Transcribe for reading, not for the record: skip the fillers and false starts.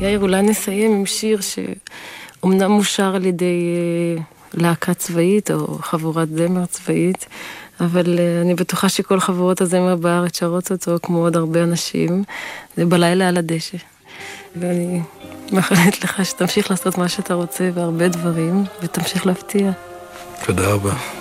יאיר, אולי נסיים עם שיר שאומנם מושר על ידי להקה צבאית או חבורת זמר צבאית, אבל אני בטוחה שכל חבורות הזמר בארץ שרות אותו כמו עוד הרבה אנשים. זה בלילה על הדשא. ואני מאחלת לך שתמשיך לעשות מה שאתה רוצה והרבה דברים, ותמשיך להפתיע. תודה רבה.